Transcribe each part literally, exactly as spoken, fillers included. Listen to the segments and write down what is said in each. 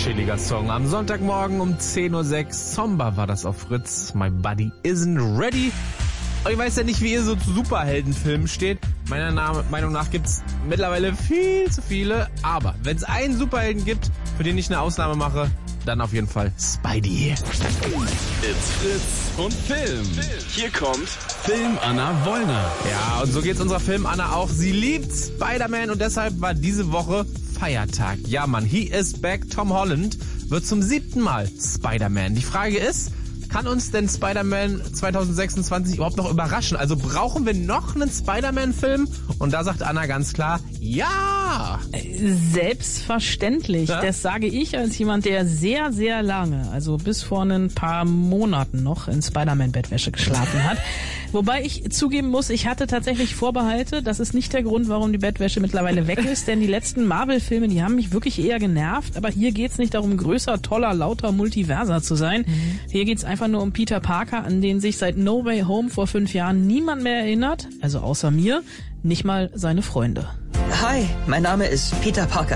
chilliger Song. Am Sonntagmorgen um zehn Uhr sechs. Zomba war das auf Fritz. My Buddy Isn't Ready. Ich weiß ja nicht, wie ihr so zu Superheldenfilmen steht. Meiner Meinung nach gibt's mittlerweile viel zu viele. Aber wenn es einen Superhelden gibt, für den ich eine Ausnahme mache, dann auf jeden Fall Spidey. It's Fritz und Film. Hier kommt Film Anna Wollner. Ja, und so geht's unserer Film Anna auch. Sie liebt Spider-Man und deshalb war diese Woche Feiertag. Ja, Mann, he is back. Tom Holland wird zum siebten Mal Spider-Man. Die Frage ist, kann uns denn Spider-Man zwanzig sechsundzwanzig überhaupt noch überraschen? Also brauchen wir noch einen Spider-Man-Film? Und da sagt Anna ganz klar, ja! Selbstverständlich. Ja? Das sage ich als jemand, der sehr, sehr lange, also bis vor ein paar Monaten noch in Spider-Man-Bettwäsche geschlafen hat. Wobei ich zugeben muss, ich hatte tatsächlich Vorbehalte. Das ist nicht der Grund, warum die Bettwäsche mittlerweile weg ist, denn die letzten Marvel-Filme, die haben mich wirklich eher genervt. Aber hier geht's nicht darum, größer, toller, lauter Multiverser zu sein. Mhm. Hier geht's einfach nur um Peter Parker, an den sich seit No Way Home vor fünf Jahren niemand mehr erinnert, also außer mir, nicht mal seine Freunde. Hi, mein Name ist Peter Parker.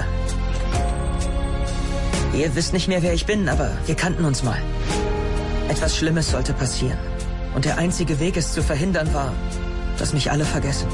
Ihr wisst nicht mehr, wer ich bin, aber wir kannten uns mal. Etwas Schlimmes sollte passieren. Und der einzige Weg, es zu verhindern, war, dass mich alle vergessen.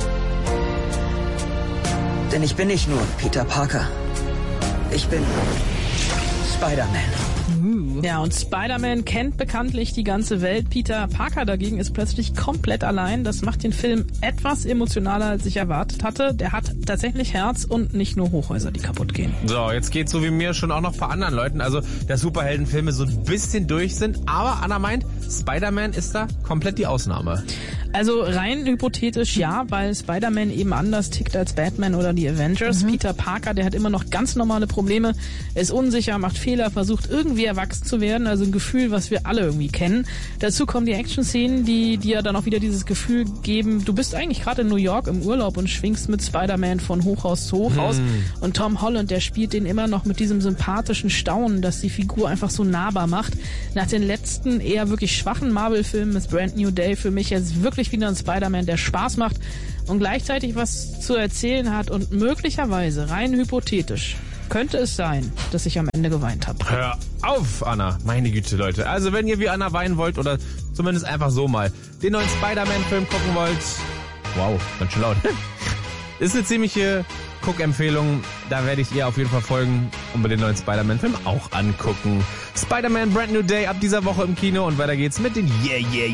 Denn ich bin nicht nur Peter Parker. Ich bin Spider-Man. Ja, und Spider-Man kennt bekanntlich die ganze Welt. Peter Parker dagegen ist plötzlich komplett allein. Das macht den Film etwas emotionaler, als ich erwartet hatte. Der hat tatsächlich Herz und nicht nur Hochhäuser, die kaputt gehen. So, jetzt geht's so wie mir schon auch noch ein paar anderen Leuten. Also, dass Superheldenfilme so ein bisschen durch sind. Aber Anna meint, Spider-Man ist da komplett die Ausnahme. Also rein hypothetisch ja, weil Spider-Man eben anders tickt als Batman oder die Avengers. Mhm. Peter Parker, der hat immer noch ganz normale Probleme, ist unsicher, macht Fehler, versucht irgendwie erwachsen zu werden. Also ein Gefühl, was wir alle irgendwie kennen. Dazu kommen die Action-Szenen, die dir dann auch wieder dieses Gefühl geben, du bist eigentlich gerade in New York im Urlaub und schwingst mit Spider-Man von Hochhaus zu Hochhaus. Mhm. Und Tom Holland, der spielt den immer noch mit diesem sympathischen Staunen, das die Figur einfach so nahbar macht. Nach den letzten eher wirklich schwachen Marvel-Filmen ist Brand New Day für mich jetzt wirklich wieder ein Spider-Man, der Spaß macht und gleichzeitig was zu erzählen hat und möglicherweise, rein hypothetisch, könnte es sein, dass ich am Ende geweint habe. Hör auf, Anna. Meine Güte, Leute. Also wenn ihr wie Anna weinen wollt oder zumindest einfach so mal den neuen Spider-Man-Film gucken wollt, wow, ganz schön laut. Ist eine ziemliche Guck-Empfehlung. Da werde ich ihr auf jeden Fall folgen und mir den neuen Spider-Man-Film auch angucken. Spider-Man Brand New Day ab dieser Woche im Kino und weiter geht's mit den Yeah, Yeah,